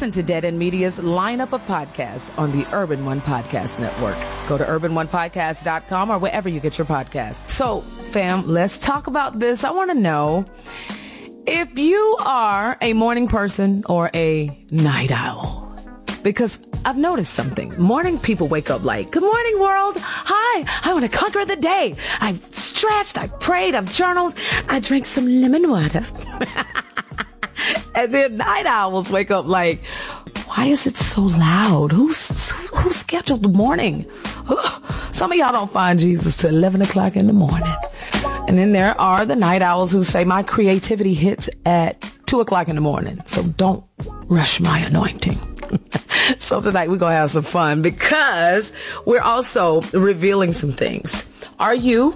Listen to Dead End Media's lineup of podcasts on the Urban One Podcast Network. Go to urbanonepodcast.com or wherever you get your podcasts. So, fam, let's talk about this. I want to know if you are a morning person or a night owl. Because I've noticed something. Morning people wake up like, good morning, world. Hi, I want to conquer the day. I've stretched, I've prayed, I've journaled. I drank some lemon water. And then night owls wake up like, why is it so loud? Who scheduled the morning? Some of y'all don't find Jesus till 11 o'clock in the morning. And then there are the night owls who say my creativity hits at 2 o'clock in the morning. So don't rush my anointing. So tonight we're going to have some fun because we're also revealing some things. Are you